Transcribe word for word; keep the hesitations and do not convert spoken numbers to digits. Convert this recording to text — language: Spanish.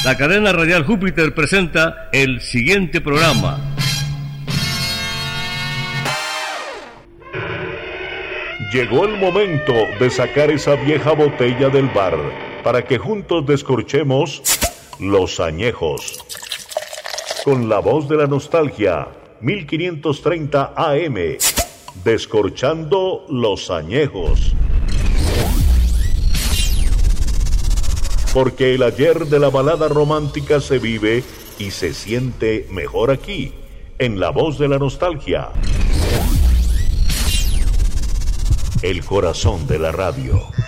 La cadena radial Júpiter presenta el siguiente programa. Llegó el momento de sacar esa vieja botella del bar para que juntos descorchemos los añejos. Con la voz de la nostalgia, mil quinientos treinta A M, descorchando los añejos. Porque el ayer de la balada romántica se vive y se siente mejor aquí, en la voz de la nostalgia. El corazón de la radio.